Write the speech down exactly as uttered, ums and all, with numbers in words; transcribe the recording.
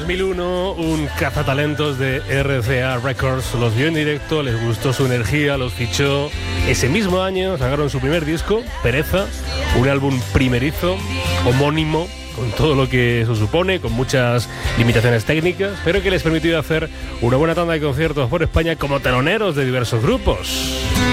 mil uno, un cazatalentos de R C A Records los vio en directo, les gustó su energía, los fichó. Ese mismo año sacaron su primer disco, Pereza, un álbum primerizo, homónimo, con todo lo que eso supone, con muchas limitaciones técnicas, pero que les permitió hacer una buena tanda de conciertos por España como teloneros de diversos grupos.